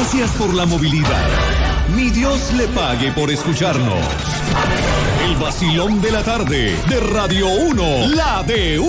Gracias por la movilidad. Ni Dios le pague por escucharnos. El vacilón de la tarde de Radio 1, la de